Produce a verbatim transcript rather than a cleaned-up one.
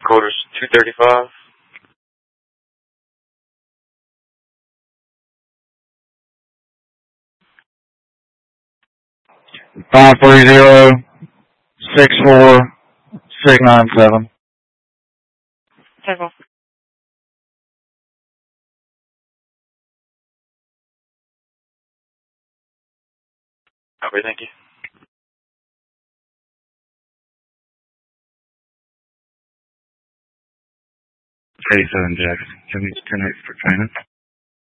Quarters two thirty-five. Five three zero six four six nine seven. Circle. Okay, thank you. eighty-seven Jackson. Can we connect for training?